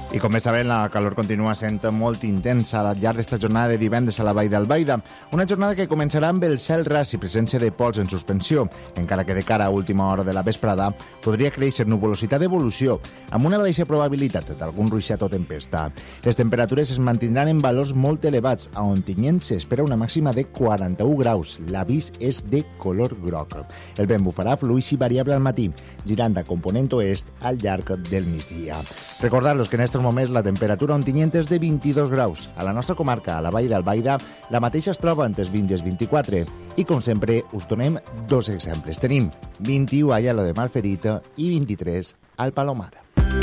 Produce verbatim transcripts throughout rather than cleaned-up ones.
I com bé sabem, la calor continua sent molt intensa al llarg d'esta jornada de divendres a la Vall d'Albaida. Una jornada que començarà amb el cel ras i presència de pols en suspensió, encara que de cara a última hora de la vesprada podria créixer nuvolositat d'evolució, amb una baixa probabilitat d'algun ruixat o tempesta. Les temperatures es mantindran en valors molt elevats, a Ontinyent s'espera una màxima de quaranta-u graus. L'avís és de color groc. El vent bufarà fluix i variable al matí, girant a component oest al llarg del migdia. Recordar-los que en estos moments la temperatura a Ontinyent és de vint-i-dos graus. A la nostra comarca, a la Vall d'Albaida, la mateixa es troba entre els vint i els vint-i-quatre. I, com sempre, us donem dos exemples. Tenim vint-i-u a Aielo de Malferit i vint-i-tres al Palomar.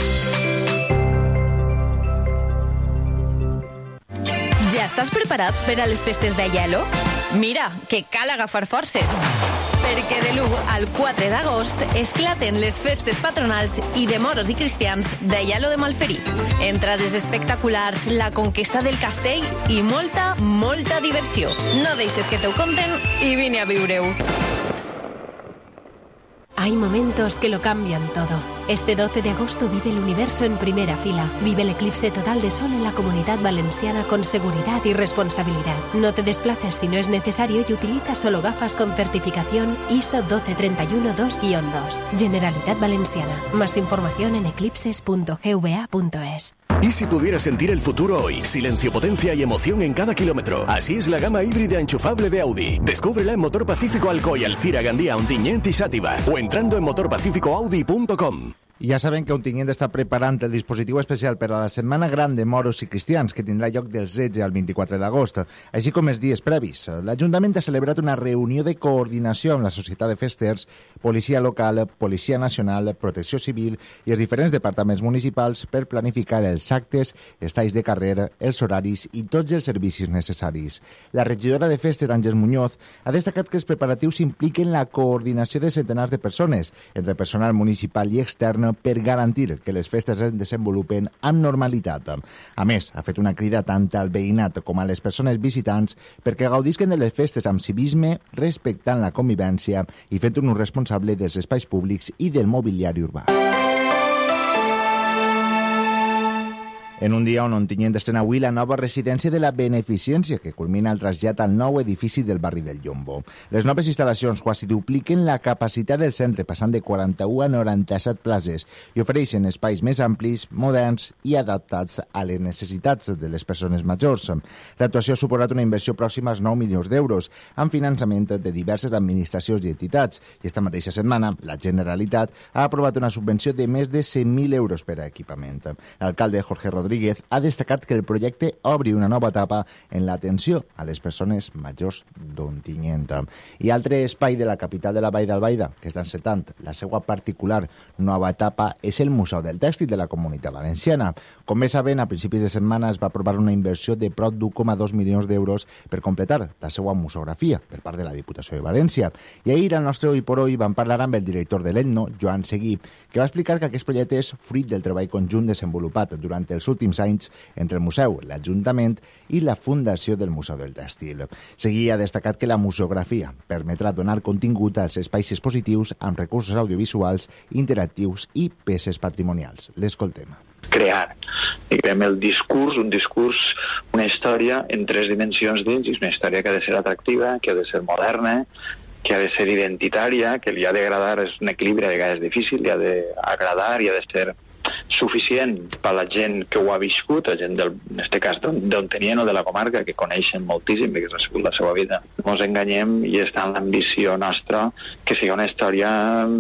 Ja estàs preparat per a les festes d'Aielo? Mira, que cal agafar forces, perquè de l'u al quatre d'agost esclaten les festes patronals i de moros i cristians d'Aielo de Malferit. Entrades espectaculars, la conquesta del castell i molta, molta diversió. No deixes que te ho conten i vine a viure-ho. Hay momentos que lo cambian todo. Este doce de agosto vive el universo en primera fila. Vive el eclipse total de sol en la Comunidad Valenciana con seguridad y responsabilidad. No te desplaces si no es necesario y utiliza solo gafas con certificación I S O doce treinta y uno dos guion dos. Generalitat Valenciana. Más información en eclipses punto g v a punto es. ¿Y si pudieras sentir el futuro hoy? Silencio, potencia y emoción en cada kilómetro. Así es la gama híbrida enchufable de Audi. Descúbrela en Motor Pacífico Alcoy, Alcira, Gandía, Ontinyent y Xàtiva. O entrando en motor pacífico audi punto com. Ja sabem que Ontinyent està preparant el dispositiu especial per a la Setmana Gran de Moros i Cristians, que tindrà lloc del setze al vint-i-quatre d'agost, així com els dies previs. L'Ajuntament ha celebrat una reunió de coordinació amb la Societat de Festers, Policia Local, Policia Nacional, Protecció Civil i els diferents departaments municipals per planificar els actes, els talls de carrer, els horaris i tots els servicis necessaris. La regidora de Festes, Àngels Muñoz, ha destacat que els preparatius impliquen la coordinació de centenars de persones, entre personal municipal i extern, per garantir que les festes es desenvolupen amb normalitat. A més, ha fet una crida tant al veïnat com a les persones visitants perquè gaudisquen de les festes amb civisme, respectant la convivència i fent un ús responsable dels espais públics i del mobiliari urbà. En un dia on Ontinyent estrena avui la nova residència de la Beneficència, que culmina el trasllat al nou edifici del barri del Llombo. Les noves instal·lacions quasi dupliquen la capacitat del centre, passant de quaranta-u a noranta-set places, i ofereixen espais més amplis, moderns i adaptats a les necessitats de les persones majors. L'actuació ha suposat una inversió pròxima als nou milions d'euros, amb finançament de diverses administracions i entitats, i esta mateixa setmana la Generalitat ha aprovat una subvenció de més de cent mil euros per a equipament. L'alcalde Jorge Rodríguez Rodríguez ha destacat que el projecte obri una nova etapa en l'atenció a les persones majors d'Ontinyent. I altre espai de la capital de la Vall d'Albaida, que està encetant la seva particular nova etapa, és el Museu del Tèxtil de la Comunitat Valenciana. Com bé saben, a principis de setmana es va aprovar una inversió de prop d'un coma dos milions d'euros per completar la seva museografia per part de la Diputació de València. I ahir, al nostre Hoy por Hoy, vam parlar amb el director de l'Etno, Joan Seguí, que va explicar que aquest projecte és fruit del treball conjunt desenvolupat durant els últims anys entre el museu, l'Ajuntament i la Fundació del Museu del Tèxtil. Seguí ha destacat que la museografia permetrà donar contingut als espais expositius amb recursos audiovisuals, interactius i peces patrimonials. L'escoltem. Crear, diguem, el discurs, un discurs, una història en tres dimensions dins, i una història que ha de ser atractiva, que ha de ser moderna, que ha de ser identitària, que li ha d'agradar, és un equilibri a vegades difícil, li ha d'agradar i ha de ser suficient per a la gent que ho ha viscut, la gent, del, en aquest cas, d'Ontinyent o de la comarca, que coneixen moltíssim, perquè ha sigut la seva vida. No ens enganyem i està en l'ambició nostra que sigui una història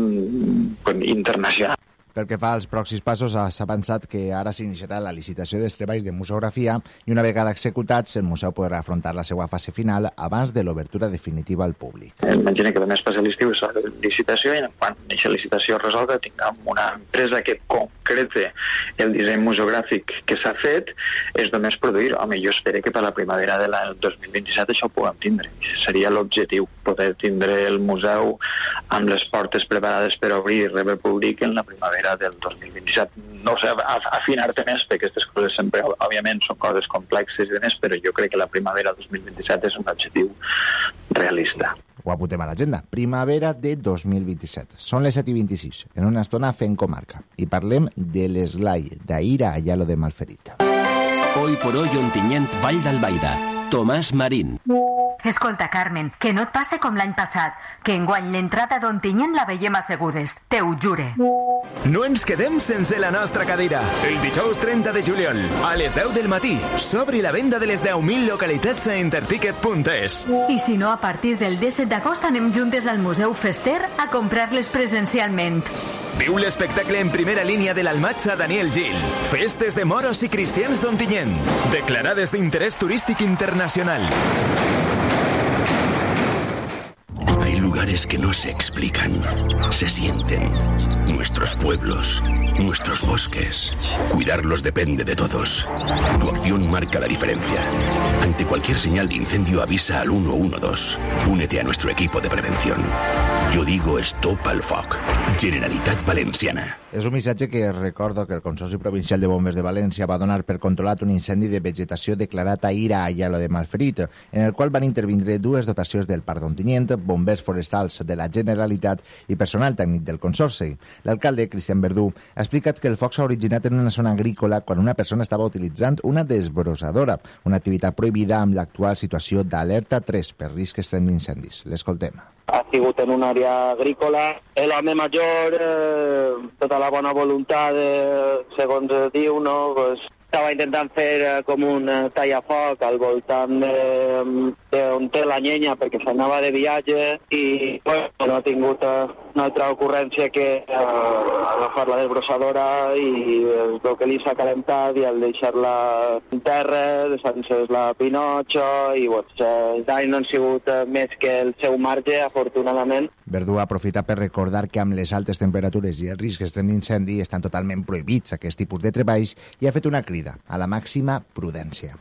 internacional. Pel que fa als pròxims passos, s'ha pensat que ara s'iniciarà la licitació dels treballs de museografia i una vegada executats, el museu podrà afrontar la seva fase final abans de l'obertura definitiva al públic. Imagina que només passa l'estiu és la licitació i quan aquesta licitació es resolga tinguem una empresa que concrete el disseny museogràfic que s'ha fet, és només produir. Home, jo espero que per la primavera del dos mil vint-i-set això ho puguem tindre. Seria l'objectiu, poder tindre el museu amb les portes preparades per obrir i rebre públic en la primavera del dos mil vint-i-set. No sé, afinar-te més, perquè aquestes coses sempre, òbviament, són coses complexes i demés, però jo crec que la primavera dos mil vint-i-set és un objectiu realista. ho apuntem a l'agenda. Primavera de dos mil vint-i-set. Són les set i vint-i-sis. En una estona fem comarca. I parlem de l'esglai d'Aïra Ayalo de Malferit. Hoy por hoy Ontinyent, Vall d'Albaida. Tomàs Marín. Escolta, Carmen, que no et passe com l'any passat, que enguany l'entrada d'Ontinyent la veiem assegudes, te ho jure. No ens quedem sense la nostra cadira. El dijous trenta de juliol, a les deu del matí, s'obre la venda de les deu mil localitats a interticket punt es. I si no, a partir del disset d'agost anem juntes al Museu Fester a comprar-les presencialment. Viu l'espectacle en primera línia de l'Almatxa Daniel Gil. Festes de moros i cristians d'Ontinyent, declarades d'interès turístic internacional. Hay lugares que no se explican, se sienten. Nuestros pueblos, nuestros bosques. Cuidarlos depende de todos. Tu acción marca la diferencia. Ante cualquier señal de incendio avisa al uno uno dos. Únete a nuestro equipo de prevención. Jo digo stop al foc. Generalitat Valenciana. És un missatge que recordo que el Consorci Provincial de Bombers de València va donar per controlat un incendi de vegetació declarat a Aïra Ayalo de Malferit, en el qual van intervindre dues dotacions del Parc d'Ontinyent, bombers forestals de la Generalitat i personal tècnic del Consorci. L'alcalde, Cristian Verdú, ha explicat que el foc s'ha originat en una zona agrícola quan una persona estava utilitzant una desbrossadora, una activitat prohibida amb l'actual situació d'alerta tres per risc extrem d'incendis. L'escoltem. Ha sigut en una àrea agrícola. L'home major, eh, tota la bona voluntat, eh, segons diu, no, pues, estava intentant fer eh, com un eh, tallafoc al voltant d'on té la llenya perquè s'anava de viatge i bueno, no ha tingut eh, una altra ocurrència que eh, agafar la desbrossadora i es veu que li s'ha calentat i al deixar-la en terra s'ha la pinotxo i bueno, els danys no han sigut eh, més que el seu marge, afortunadament. Verdú ha aprofitat per recordar que amb les altes temperatures i el risc extrem d'incendi estan totalment prohibits aquest tipus de treballs i ha fet una crida a la màxima prudència.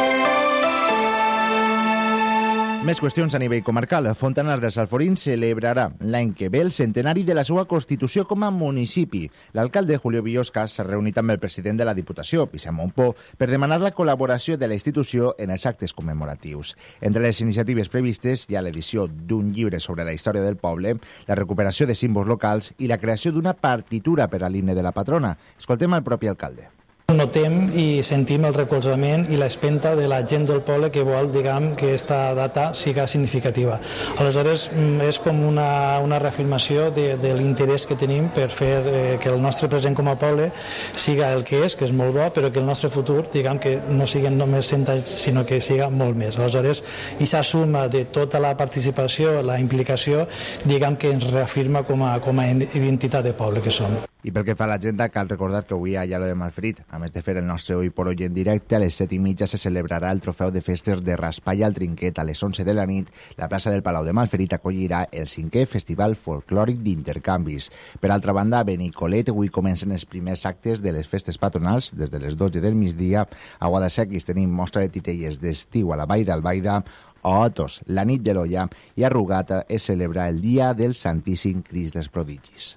Més qüestions a nivell comarcal. Fontanars dels Alforins celebrarà l'any que ve el centenari de la seva constitució com a municipi. L'alcalde Julio Biosca s'ha reunit amb el president de la Diputació, Vicent Montpó, per demanar la col·laboració de la institució en els actes commemoratius. Entre les iniciatives previstes hi ha l'edició d'un llibre sobre la història del poble, la recuperació de símbols locals i la creació d'una partitura per a l'himne de la patrona. Escoltem al propi alcalde. Notem i sentim el recolzament i l'espenta de la gent del poble que vol, diguem, que aquesta data siga significativa. Aleshores, és com una, una reafirmació de, de l'interès que tenim per fer eh, que el nostre present com a poble siga el que és, que és molt bo, però que el nostre futur, diguem, que no siguin només cent anys, sinó que siga molt més. Aleshores, aquesta suma de tota la participació, la implicació, diguem que ens reafirma com a, com a identitat de poble que som. I pel que fa a l'agenda, cal recordar que avui a Ayalo de Malferit, a més de fer el nostre Hoy por Hoy en directe, a les set i mitja se celebrarà el trofeu de festes de Raspall al Trinquet. A les onze de la nit, la plaça del Palau de Malferit acollirà el cinquè Festival Folclòric d'Intercanvis. Per altra banda, a Benicolet avui comencen els primers actes de les festes patronals. Des de les dotze del migdia, a Guadasséquiz tenim mostra de titelles d'estiu a la Vall d'Albaida, a Otos, la nit de l'Olla, i a Rugata es celebra el Dia del Santíssim Crist dels Prodigis.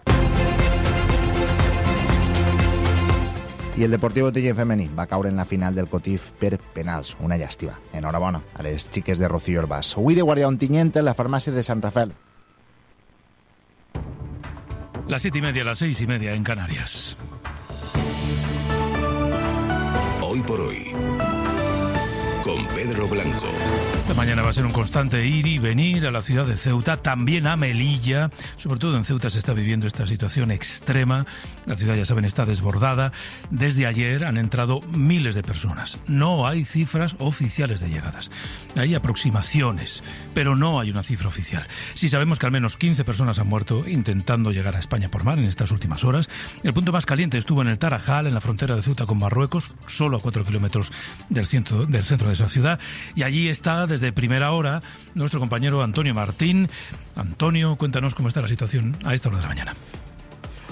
I el Deportiu Ontinyent femení va caure en la final del Cotif per penals. Una llàstima. Enhorabona a les xiques de Rocío Herbàs. Avui de guàrdia Ontinyent en la farmàcia de Sant Rafael. Las siete y media, las seis y media en Canarias. Hoy por hoy, con Pedro Blanco. Esta mañana va a ser un constante ir y venir a la ciudad de Ceuta, también a Melilla. Sobre todo en Ceuta se está viviendo esta situación extrema. La ciudad, ya saben, está desbordada. Desde ayer han entrado miles de personas. No hay cifras oficiales de llegadas. Hay aproximaciones, pero no hay una cifra oficial. Sí sabemos que al menos quince personas han muerto intentando llegar a España por mar en estas últimas horas. El punto más caliente estuvo en el Tarajal, en la frontera de Ceuta con Marruecos, solo a cuatro kilómetros del centro, del centro de esa ciudad. Y allí está, desde de primera hora, nuestro compañero Antonio Martín. Antonio, cuéntanos cómo está la situación a esta hora de la mañana.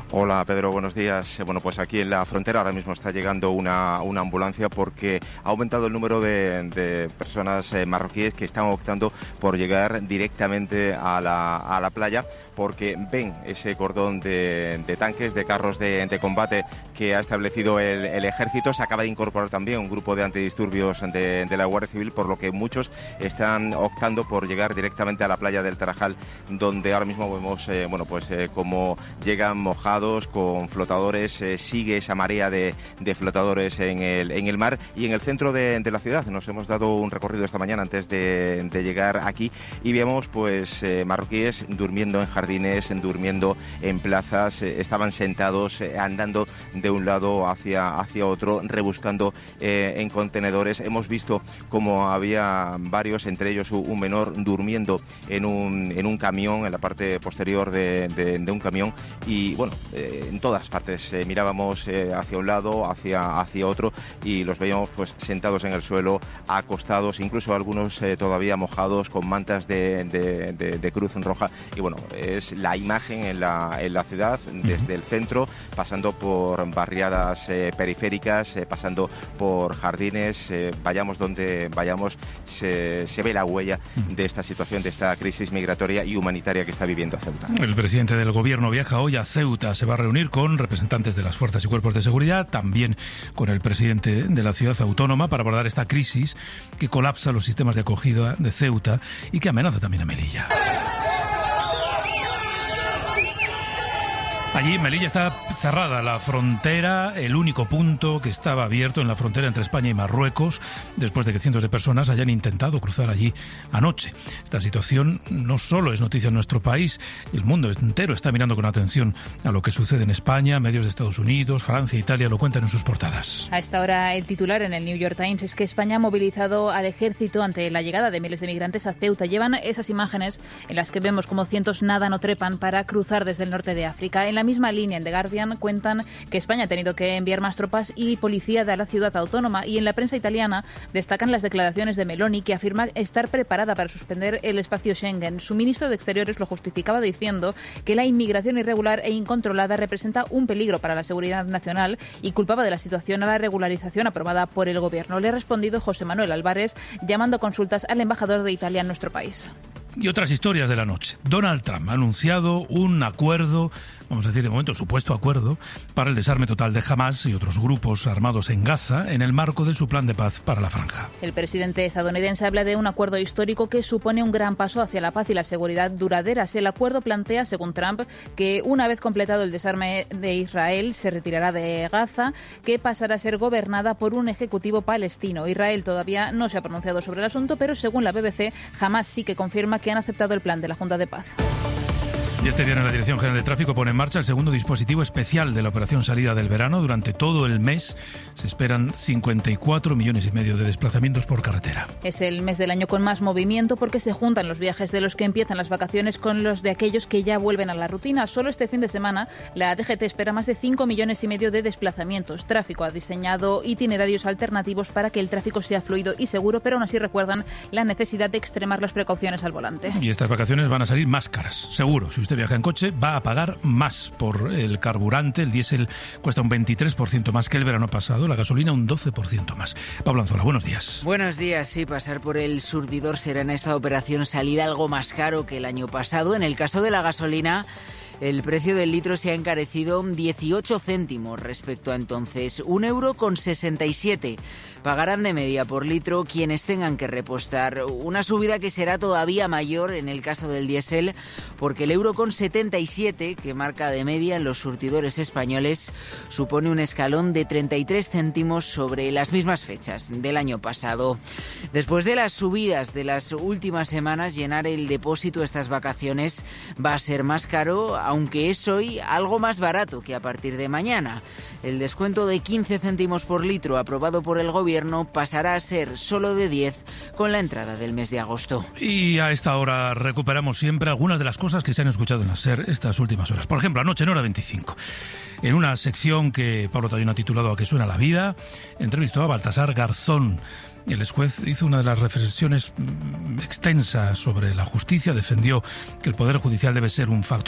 Hola Pedro, buenos días. Bueno, pues aquí en la frontera ahora mismo está llegando una, una ambulancia porque ha aumentado el número de, de personas eh, marroquíes que están optando por llegar directamente a la, a la playa porque ven ese cordón de, de tanques, de carros de, de combate que ha establecido el, el ejército. Se acaba de incorporar también un grupo de antidisturbios de, de la Guardia Civil, por lo que muchos están optando por llegar directamente a la playa del Tarajal, donde ahora mismo vemos eh, bueno, pues eh, cómo llegan mojados con flotadores, eh, sigue esa marea de, de flotadores en el, en el mar y en el centro de, de la ciudad. Nos hemos dado un recorrido esta mañana antes de, de llegar aquí y vemos pues eh, marroquíes durmiendo en jardines, durmiendo en plazas, eh, estaban sentados, eh, andando de un lado hacia, hacia otro, rebuscando eh, en contenedores. Hemos visto como había varios, entre ellos un menor, durmiendo en un, en un camión, en la parte posterior de, de, de un camión y bueno, Eh, en todas partes eh, mirábamos eh, hacia un lado, hacia, hacia otro y los veíamos pues sentados en el suelo, acostados, incluso algunos eh, todavía mojados con mantas de, de, de, de Cruz Roja. Y bueno, es la imagen en la, en la ciudad, desde el centro, pasando por barriadas eh, periféricas, eh, pasando por jardines, eh, vayamos donde vayamos, se, se ve la huella de esta situación, de esta crisis migratoria y humanitaria que está viviendo Ceuta. El presidente del gobierno viaja hoy a Ceuta. Se va a reunir con representantes de las fuerzas y cuerpos de seguridad, también con el presidente de la ciudad autónoma para abordar esta crisis que colapsa los sistemas de acogida de Ceuta y que amenaza también a Melilla. Allí en Melilla está cerrada la frontera, el único punto que estaba abierto en la frontera entre España y Marruecos, después de que cientos de personas hayan intentado cruzar allí anoche. Esta situación no solo es noticia en nuestro país, el mundo entero está mirando con atención a lo que sucede en España. Medios de Estados Unidos, Francia e Italia lo cuentan en sus portadas. A esta hora el titular en el New York Times es que España ha movilizado al ejército ante la llegada de miles de migrantes a Ceuta. Llevan esas imágenes en las que vemos como cientos nadan o trepan para cruzar desde el norte de África. En la misma línea, en The Guardian, cuentan que España ha tenido que enviar más tropas y policía de la ciudad autónoma, y en la prensa italiana destacan las declaraciones de Meloni, que afirma estar preparada para suspender el espacio Schengen. Su ministro de Exteriores lo justificaba diciendo que la inmigración irregular e incontrolada representa un peligro para la seguridad nacional y culpaba de la situación a la regularización aprobada por el gobierno. Le ha respondido José Manuel Álvarez llamando a consultas al embajador de Italia en nuestro país. Y otras historias de la noche. Donald Trump ha anunciado un acuerdo, vamos a decir de momento supuesto acuerdo, para el desarme total de Hamás y otros grupos armados en Gaza en el marco de su plan de paz para la franja. El presidente estadounidense habla de un acuerdo histórico que supone un gran paso hacia la paz y la seguridad duraderas. El acuerdo plantea, según Trump, que una vez completado el desarme de Israel se retirará de Gaza, que pasará a ser gobernada por un ejecutivo palestino. Israel todavía no se ha pronunciado sobre el asunto, pero según la B B C, Hamás sí que confirma que que han aceptado el plan de la Junta de Paz. Y este viernes la Dirección General de Tráfico pone en marcha el segundo dispositivo especial de la operación salida del verano. Durante todo el mes se esperan cincuenta y cuatro millones y medio de desplazamientos por carretera. Es el mes del año con más movimiento porque se juntan los viajes de los que empiezan las vacaciones con los de aquellos que ya vuelven a la rutina. Solo este fin de semana la D G T espera más de cinco millones y medio de desplazamientos. Tráfico ha diseñado itinerarios alternativos para que el tráfico sea fluido y seguro, pero aún así recuerdan la necesidad de extremar las precauciones al volante. Y estas vacaciones van a salir más caras, seguro. Si usted viaja en coche va a pagar más por el carburante. El diésel cuesta un veintitrés por ciento más que el verano pasado, la gasolina un doce por ciento más. Pablo Anzola, buenos días. Buenos días. Sí, pasar por el surtidor será en esta operación salida algo más caro que el año pasado. En el caso de la gasolina, el precio del litro se ha encarecido dieciocho céntimos respecto a entonces, un euro con sesenta y siete. Pagarán de media por litro quienes tengan que repostar, una subida que será todavía mayor en el caso del diésel, porque el euro con setenta y siete, que marca de media en los surtidores españoles, supone un escalón de treinta y tres céntimos sobre las mismas fechas del año pasado. Después de las subidas de las últimas semanas, llenar el depósito estas vacaciones va a ser más caro, aunque es hoy algo más barato que a partir de mañana. El descuento de quince céntimos por litro aprobado por el gobierno pasará a ser solo de diez con la entrada del mes de agosto. Y a esta hora recuperamos siempre algunas de las cosas que se han escuchado en la SER estas últimas horas. Por ejemplo, anoche en Hora veinticinco, en una sección que Pablo Tallón ha titulado ¿A qué suena la vida?, entrevistó a Baltasar Garzón. El exjuez hizo una de las reflexiones extensas sobre la justicia, defendió que el Poder Judicial debe ser un factor de estabilidad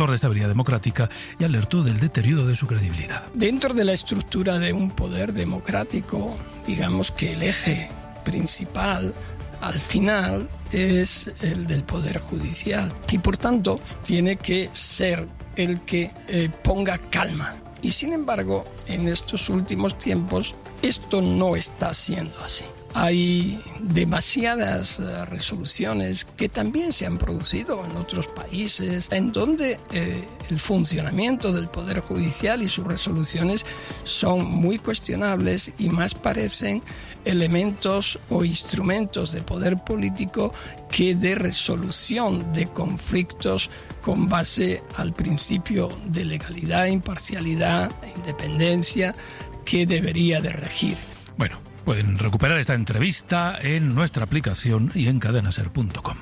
democrática y alertó del deterioro de su credibilidad. Dentro de la estructura de un poder democrático, digamos que el eje principal al final es el del Poder Judicial y por tanto tiene que ser el que eh, ponga calma. Y sin embargo, en estos últimos tiempos esto no está siendo así. Hay demasiadas uh, resoluciones que también se han producido en otros países en donde eh, el funcionamiento del Poder Judicial y sus resoluciones son muy cuestionables y más parecen elementos o instrumentos de poder político que de resolución de conflictos con base al principio de legalidad, imparcialidad e independencia que debería de regir. Bueno, pueden recuperar esta entrevista en nuestra aplicación y en cadena ser punto com.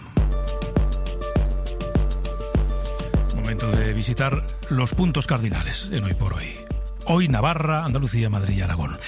Momento de visitar los puntos cardinales en Hoy por Hoy. Hoy Navarra, Andalucía, Madrid y Aragón.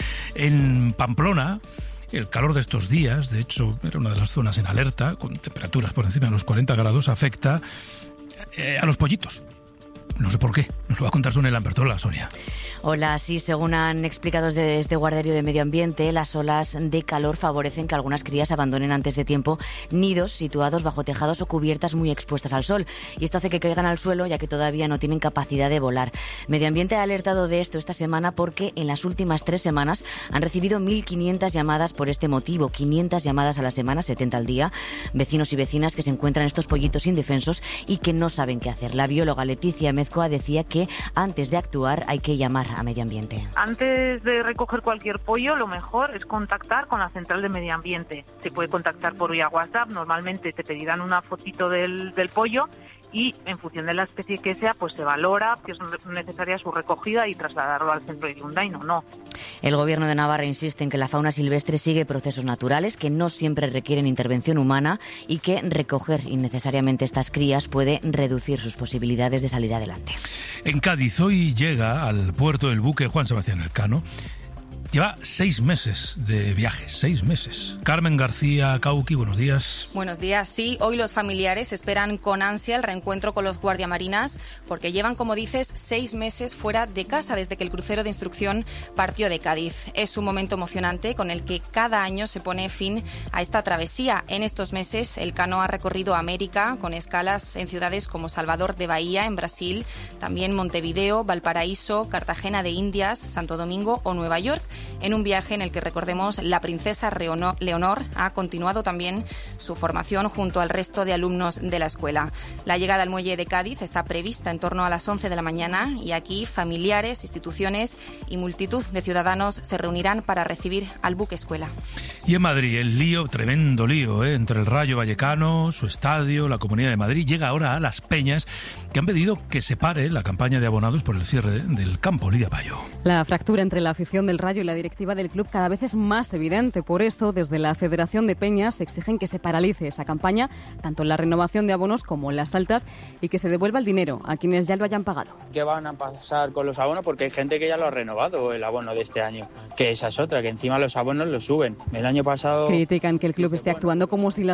En Pamplona, el calor de estos días, de hecho era una de las zonas en alerta, con temperaturas por encima de los cuarenta grados, afecta eh, a los pollitos. No sé por qué. Nos lo va a contar Sonia Lambertola, Sonia. Hola, sí, según han explicado desde este guarderio de medio ambiente, las olas de calor favorecen que algunas crías abandonen antes de tiempo nidos situados bajo tejados o cubiertas muy expuestas al sol. Y esto hace que caigan al suelo, ya que todavía no tienen capacidad de volar. Medio Ambiente ha alertado de esto esta semana porque en las últimas tres semanas han recibido mil quinientas llamadas por este motivo. quinientas llamadas a la semana, setenta al día. Vecinos y vecinas que se encuentran estos pollitos indefensos y que no saben qué hacer. La bióloga Leticia Mezcoa decía que antes de actuar hay que llamar a Medio Ambiente. Antes de recoger cualquier pollo, lo mejor es contactar con la central de Medio Ambiente. Se puede contactar por vía WhatsApp, normalmente te pedirán una fotito del, del pollo y en función de la especie que sea, pues se valora si es necesaria su recogida y trasladarlo al centro de Hyundai o no. El Gobierno de Navarra insiste en que la fauna silvestre sigue procesos naturales que no siempre requieren intervención humana y que recoger innecesariamente estas crías puede reducir sus posibilidades de salir adelante. En Cádiz hoy llega al puerto el buque Juan Sebastián Elcano. Lleva seis meses de viaje, seis meses. Carmen García Cauqui, buenos días. Buenos días, sí. Hoy los familiares esperan con ansia el reencuentro con los guardiamarinas porque llevan, como dices, seis meses fuera de casa desde que el crucero de instrucción partió de Cádiz. Es un momento emocionante con el que cada año se pone fin a esta travesía. En estos meses, Elcano ha recorrido América con escalas en ciudades como Salvador de Bahía, en Brasil, también Montevideo, Valparaíso, Cartagena de Indias, Santo Domingo o Nueva York, en un viaje en el que, recordemos, la princesa Leonor ha continuado también su formación junto al resto de alumnos de la escuela. La llegada al muelle de Cádiz está prevista en torno a las once de la mañana y aquí familiares, instituciones y multitud de ciudadanos se reunirán para recibir al buque escuela. Y en Madrid, el lío, tremendo lío, ¿eh? entre el Rayo Vallecano, su estadio, la Comunidad de Madrid, llega ahora a Las Peñas, que han pedido que se pare la campaña de abonados por el cierre del campo. Lidia Payo. La fractura entre la afición del Rayo y la directiva del club cada vez es más evidente. Por eso, desde la Federación de Peñas exigen que se paralice esa campaña, tanto en la renovación de abonos como en las altas, y que se devuelva el dinero a quienes ya lo hayan pagado. ¿Qué van a pasar con los abonos? Porque hay gente que ya lo ha renovado, el abono de este año. Que esa es otra, que encima los abonos los suben. El año pasado... Critican que el club esté actuando como si la